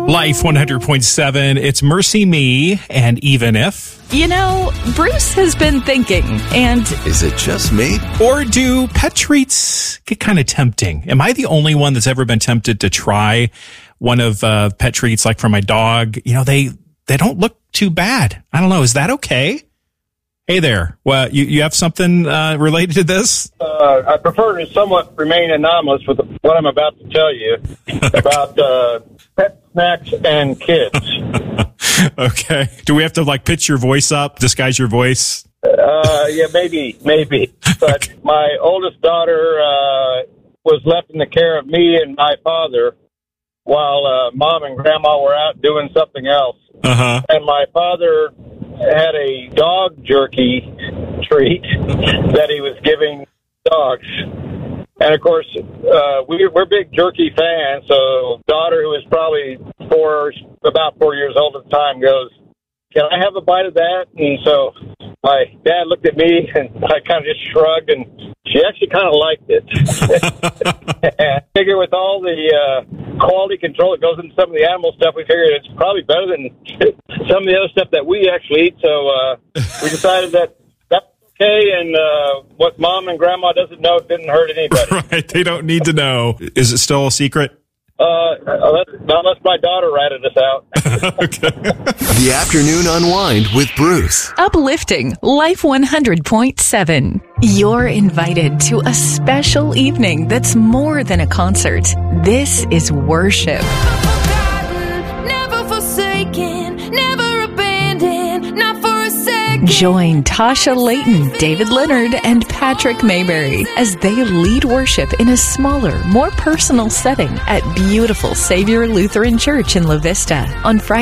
Life 100.7, it's Mercy Me, and Even If. You know, Bruce has been thinking, and... Is it just me? Or do pet treats get kind of tempting? Am I the only one that's ever been tempted to try one of pet treats, like for my dog? You know, they don't look too bad. I don't know. Is that okay? Hey there. Well, you have something related to this? I prefer to somewhat remain anonymous with what I'm about to tell you about pet snacks and kids. Okay. Do we have to pitch your voice up, disguise your voice? Yeah, maybe. But my oldest daughter was left in the care of me and my father while Mom and Grandma were out doing something else. Uh-huh. And my father had a dog jerky treat that he was giving dogs. And, of course, we're big jerky fans, so daughter, who was probably about 4 years old at the time, goes, "Can I have a bite of that?" And so my dad looked at me, and I kind of just shrugged, and she actually kind of liked it. And I figure with all the quality control that goes into some of the animal stuff, we figured it's probably better than some of the other stuff that we actually eat. So we decided that that's okay, and what Mom and Grandma doesn't know didn't hurt anybody. Right, they don't need to know. Is it still a secret? Unless my daughter ratted us out. Okay. The Afternoon Unwind with Bruce. Uplifting Life 100.7. You're invited to a special evening that's more than a concert. This is worship. Never forsaken, never abandoned, not for a second. Join Tasha Layton, David Leonard, and Patrick Mayberry as they lead worship in a smaller, more personal setting at beautiful Savior Lutheran Church in La Vista on Friday.